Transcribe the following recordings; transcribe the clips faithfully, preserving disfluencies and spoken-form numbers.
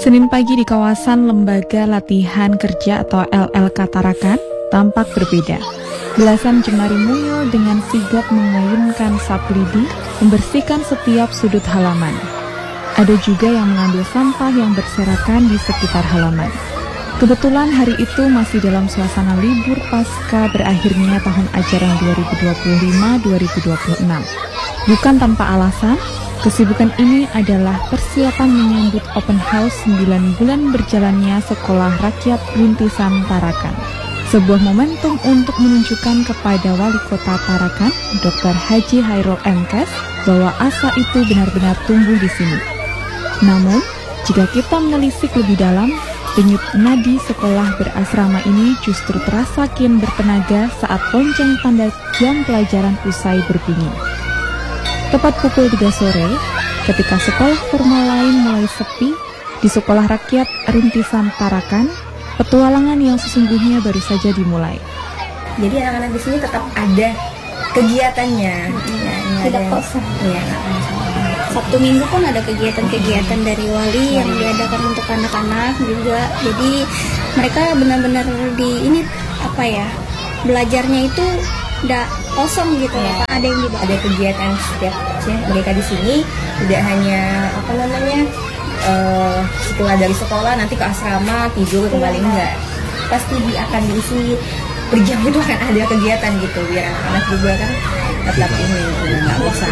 Senin pagi di kawasan Lembaga Latihan Kerja atau L L K Tarakan tampak berbeda. Belasan jemari muyul dengan sigap mengayunkan sapu lidi membersihkan setiap sudut halaman. Ada juga yang mengambil sampah yang berserakan di sekitar halaman. Kebetulan hari itu masih dalam suasana libur pasca berakhirnya tahun ajaran dua ribu dua puluh lima dua ribu dua puluh enam. Bukan tanpa alasan, kesibukan ini adalah persiapan menyambut open house sembilan bulan berjalannya Sekolah Rakyat Rintisan Tarakan. Sebuah momentum untuk menunjukkan kepada Wali Kota Tarakan, Doktor Haji Hairul Emkes, bahwa asa itu benar-benar tumbuh di sini. Namun, jika kita menelisik lebih dalam, denyut nadi sekolah berasrama ini justru terasa kian bertenaga saat lonceng tanda jam pelajaran usai berbunyi. Tepat pukul tiga sore, ketika sekolah formal lain mulai sepi, di Sekolah Rakyat Rintisan Tarakan, petualangan yang sesungguhnya baru saja dimulai. Jadi anak-anak di sini tetap ada kegiatannya, ya, tidak kosong. Ya, Sabtu Minggu pun ada kegiatan-kegiatan dari wali yang diadakan untuk anak-anak juga. Jadi mereka benar-benar di ini apa ya, belajarnya itu tidak kosong gitu ya. Ada yang dibawa. Ada kegiatan setiap ya, mereka di sini tidak hanya apa namanya uh, setelah dari sekolah nanti ke asrama tidur kembali, enggak. Pasti di akan diisi berjam itu akan ada kegiatan gitu biar anak-anak juga kan tetap ini nggak bosan.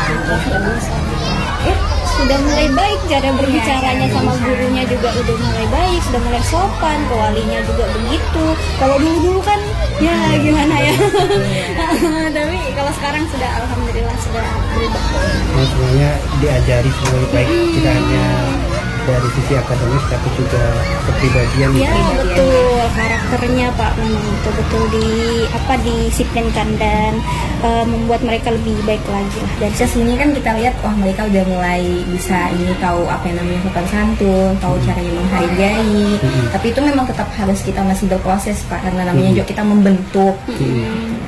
Eh, sudah mulai baik cara berbicaranya sama gurunya juga udah mulai baik, sudah mulai sopan, ke walinya juga begitu. Kalau dulu-dulu kan ya gimana ya. Tapi kalau sekarang sudah alhamdulillah sudah berubah. Nah, semuanya diajari semuanya baik, tidak hanya dari sisi akademis tapi juga kepribadian. Ya betul, karakternya Pak memang betul-betul di apa disiplinkan dan uh, membuat mereka lebih baik lagi lah. Dari sini kan kita lihat wah mereka udah mulai bisa ini tahu apa yang namanya sopan santun, tahu hmm. caranya menghargai. Hmm. Tapi itu memang tetap harus kita masih berproses Pak, karena namanya hmm. juga kita membentuk. Hmm.